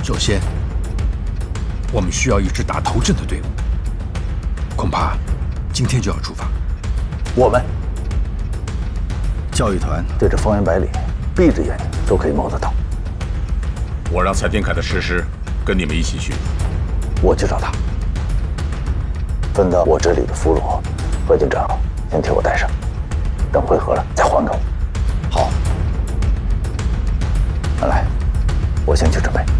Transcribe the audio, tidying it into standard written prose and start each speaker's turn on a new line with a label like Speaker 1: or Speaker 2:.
Speaker 1: 首先，我们需要一支打头阵的队伍，恐怕今天就要出发。
Speaker 2: 我们
Speaker 1: 教育团
Speaker 2: 对这方圆百里，闭着眼睛都可以摸得到。
Speaker 3: 我让蔡天凯的师师跟你们一起去。
Speaker 2: 我去找他，分到我这里的俘虏，何警长先替我带上，等会合了再还给我。
Speaker 1: 好。
Speaker 2: 来，我先去准备。